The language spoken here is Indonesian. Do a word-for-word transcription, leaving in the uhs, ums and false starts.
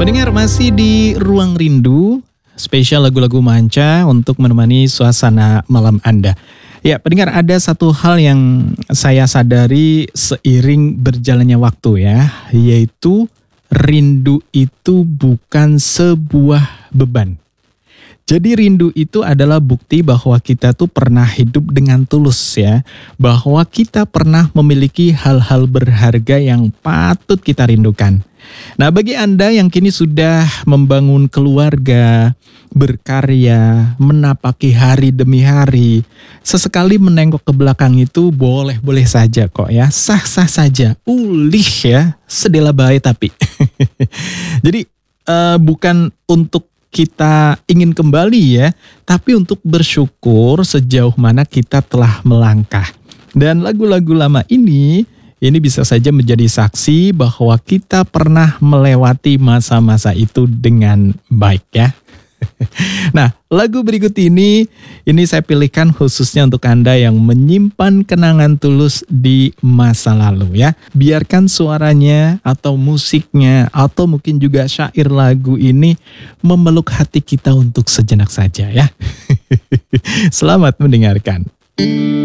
Pendengar, masih di Ruang Rindu, spesial lagu-lagu manca untuk menemani suasana malam Anda. Ya, pendengar, ada satu hal yang saya sadari seiring berjalannya waktu ya, yaitu rindu itu bukan sebuah beban. Jadi rindu itu adalah bukti bahwa kita tuh pernah hidup dengan tulus ya. Bahwa kita pernah memiliki hal-hal berharga yang patut kita rindukan. Nah, bagi Anda yang kini sudah membangun keluarga, berkarya, menapaki hari demi hari, sesekali menengok ke belakang itu boleh-boleh saja kok ya, sah-sah saja, ulih ya, sedela bae tapi. Jadi uh, bukan untuk kita ingin kembali ya, tapi untuk bersyukur sejauh mana kita telah melangkah. Dan lagu-lagu lama ini, ini bisa saja menjadi saksi bahwa kita pernah melewati masa-masa itu dengan baik ya. Nah, lagu berikut ini, ini saya pilihkan khususnya untuk Anda yang menyimpan kenangan tulus di masa lalu ya. Biarkan suaranya atau musiknya atau mungkin juga syair lagu ini memeluk hati kita untuk sejenak saja ya. Selamat mendengarkan.